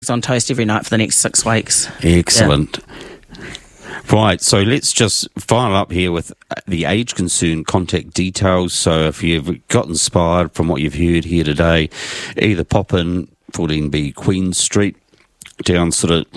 on toast every night for the next 6 weeks. Excellent. Right, so let's just file up here with the Age Concern contact details. So if you've got inspired from what you've heard here today, either pop in 14B Queen Street, down sort of